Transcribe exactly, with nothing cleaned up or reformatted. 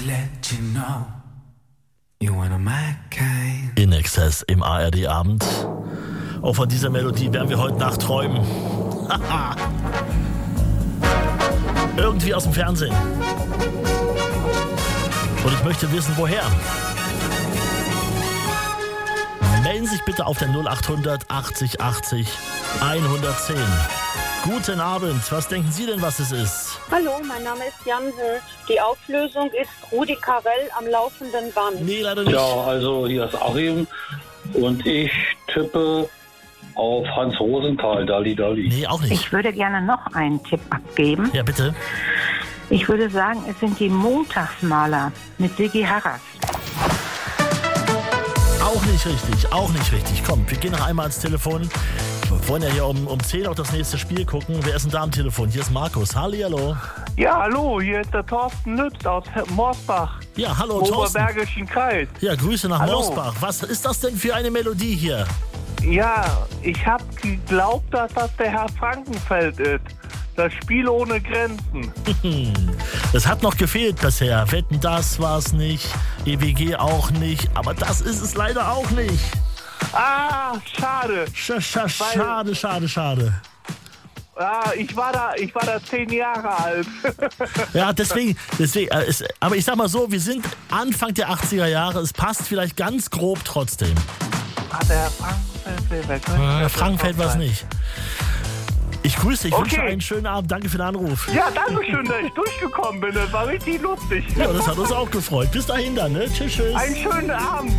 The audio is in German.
let you know you wanna my kind. In Excess im A R D-Abend. Auch von dieser Melodie werden wir heute Nacht träumen. Irgendwie aus dem Fernsehen. Und ich möchte wissen, woher. Melden Sie sich bitte auf der null achthundert achtzig achtzig hundertzehn. Guten Abend, was denken Sie denn, was es ist? Hallo, mein Name ist Janse. Die Auflösung ist Rudi Carrell am laufenden Band. Nee, leider nicht. Ja, also hier ist Achim und ich tippe auf Hans Rosenthal, Dalli Dalli. Nee, auch nicht. Ich würde gerne noch einen Tipp abgeben. Ja, bitte. Ich würde sagen, es sind die Montagsmaler mit Sigi Harras. Auch nicht richtig, auch nicht richtig. Komm, wir gehen noch einmal ans Telefon. Wir wollen ja hier um, um zehn auch das nächste Spiel gucken. Wer ist denn da am Telefon? Hier ist Markus. Hallihallo. Ja, hallo, hier ist der Thorsten Lütz aus Morsbach. Ja, hallo Thorsten. Oberbergischen Kreis. Ja, Grüße nach Hallo. Morsbach. Was ist das denn für eine Melodie hier? Ja, ich habe geglaubt, dass das der Herr Frankenfeld ist. Das Spiel ohne Grenzen. Das hat noch gefehlt bisher. Wetten, das war's nicht. E W G auch nicht. Aber das ist es leider auch nicht. Ah, schade. Sch sch schade, schade, schade. Ah, ich war da, ich war da zehn Jahre alt. Ja, deswegen, deswegen äh, ist, aber ich sag mal so, wir sind Anfang der achtziger Jahre. Es passt vielleicht ganz grob trotzdem. Ah, der Herr Frankenfeld, wer könnte Äh, das Frankenfeld war es sein? nicht. Ich grüße dich, ich Okay. wünsche einen schönen Abend. Danke für den Anruf. Ja, danke schön, dass ich durchgekommen bin. Das war richtig lustig. Ja, das hat uns auch gefreut. Bis dahin dann, ne? Tschüss, tschüss. Einen schönen Abend.